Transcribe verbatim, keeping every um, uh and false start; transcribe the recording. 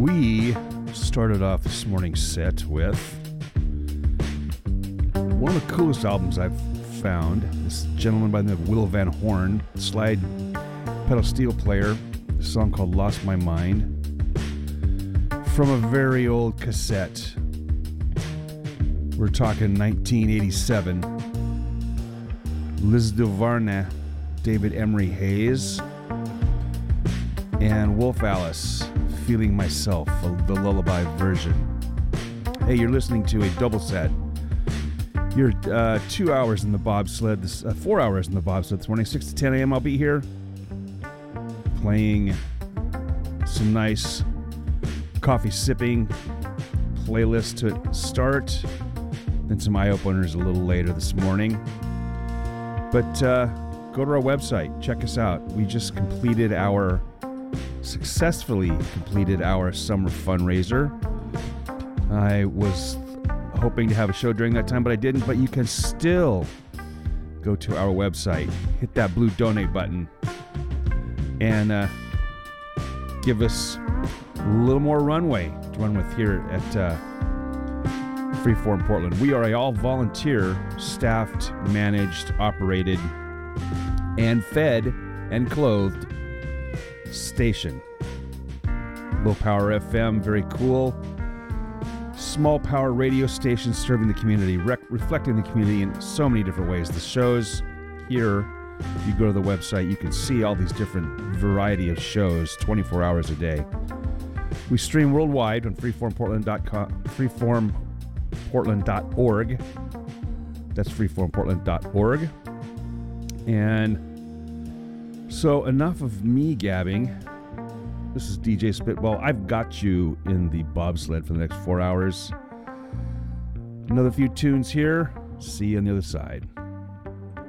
We started off this morning's set with one of the coolest albums I've found. This gentleman by the name of Will Van Horn, slide pedal steel player, a song called Lost My Mind, from a very old cassette. We're talking nineteen eighty-seven. Liz DuVernay, David Emery Hayes, and Wolf Alice, Feeling Myself, the lullaby version. Hey, you're listening to a double set. You're uh, two hours in the bobsled, this, uh, four hours in the bobsled this morning, six to ten a.m. I'll be here playing some nice coffee sipping playlist to start, then some eye openers a little later this morning. But uh, go to our website, check us out. We just completed our, successfully completed our summer fundraiser. I was hoping to have a show during that time, but I didn't. But you can still go to our website, hit that blue donate button, and uh, give us a little more runway to run with here at uh, Freeform Portland. We are a all-volunteer, staffed, managed, operated, and fed and clothed station. Low power F M, very cool. Small power radio station serving the community, rec- reflecting the community in so many different ways. The shows here, if you go to the website, you can see all these different variety of shows twenty-four hours a day. We stream worldwide on freeform portland dot com, freeform portland dot org. That's freeform portland dot org. And so enough of me gabbing. This is D J Spitball. I've got you in the bobsled for the next four hours. Another few tunes here. See you on the other side.